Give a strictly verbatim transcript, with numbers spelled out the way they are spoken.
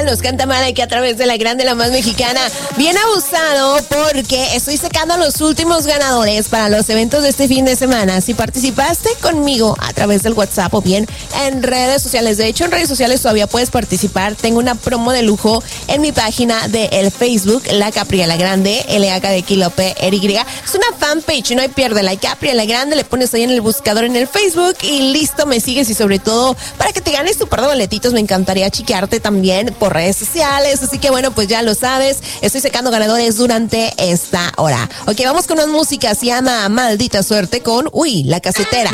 nos canta Malek a través de la grande, la más mexicana. Bien abusado porque estoy sacando los últimos ganadores para los eventos de este fin de semana. Si participaste conmigo a través del WhatsApp o bien en redes sociales, de hecho en redes sociales todavía puedes participar. Tengo una promo de lujo en mi página de el Facebook, La Capri La Grande, L A K de Kilo P R Y. Es una fanpage, no hay pierde, La Capri La Grande, le pones ahí en el buscador en el Facebook y listo, me sigues. Y sobre todo, para que te ganes tu par de boletitos, me encantaría chequearte también por redes sociales. Así que bueno, pues ya lo sabes, estoy sacando ganadores durante esta hora. Ok, vamos con una música, se llama Maldita Suerte con Uy, La Casetera.